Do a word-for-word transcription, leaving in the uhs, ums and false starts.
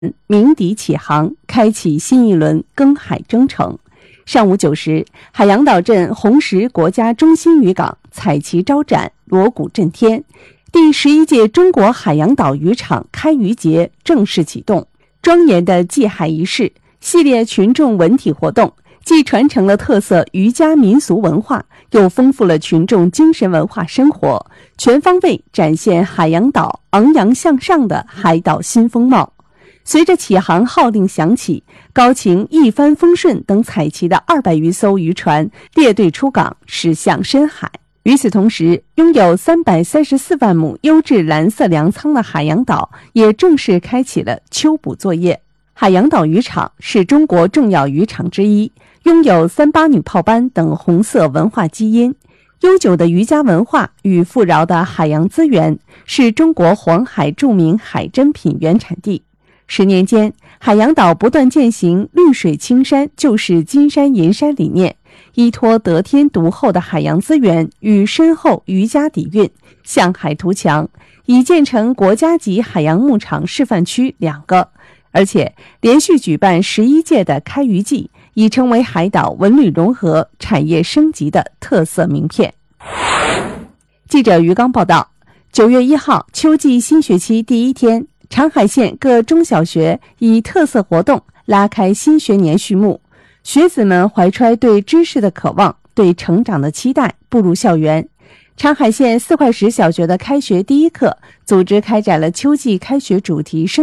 鸣笛起航，开启新一轮耕海征程。上午九时，海洋岛镇红石国家中心渔港彩旗招展，锣鼓震天，第十一届中国海洋岛渔场开渔节正式启动。庄严的祭海仪式、系列群众文体活动，既传承了特色渔家民俗文化，又丰富了群众精神文化生活，全方位展现海洋岛昂扬向上的海岛新风貌。随着起航号令响起，高擎、一帆风顺等彩旗的二百余艘渔船列队出港，驶向深海。与此同时，拥有三百三十四万亩优质蓝色粮仓的海洋岛也正式开启了秋捕作业。海洋岛渔场是中国重要渔场之一，拥有三八女炮班等红色文化基因，悠久的渔家文化与富饶的海洋资源，是中国黄海著名海珍品原产地。十年间，海洋岛不断践行绿水青山就是金山银山理念，依托得天独厚的海洋资源与深厚渔家底蕴，向海图强，已建成国家级海洋牧场示范区两个，而且连续举办十一届的开渔季，已成为海岛文旅融合、产业升级的特色名片。记者于刚报道，九月一号，秋季新学期第一天，长海县各中小学以特色活动拉开新学年序幕，学子们怀揣对知识的渴望、对成长的期待，步入校园。长海县四块石小学的开学第一课，组织开展了秋季开学主题生